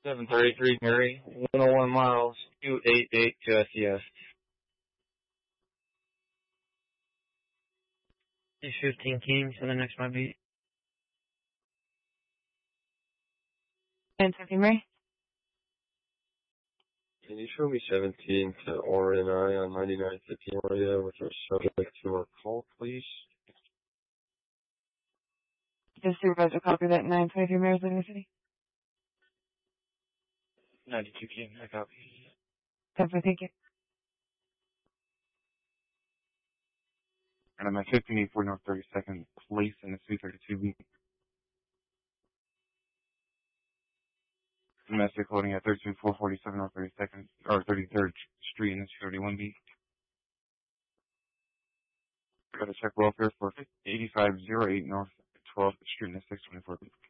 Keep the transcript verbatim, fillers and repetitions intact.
seven thirty-three Mary, one oh one miles, two eighty-eight to S E S. six fifteen King for the next my beat. ten fifteen Mary. Can you show me seventeen to R N I on ninety-nine fifteen area with our subject to our call, please? Does supervisor copy that nine twenty-three Mary's Living City? ninety-two King, I copy. ten four, thank you. And I'm at fifteen eighty-four North thirty-second Place in the three thirty-two beat. Domestic loading at thirteen four forty-seven North thirty-second, or thirty-third Street in the two thirty-one beat. Got to check welfare for eighty-five oh eight North twelfth Street in the six twenty-four beat.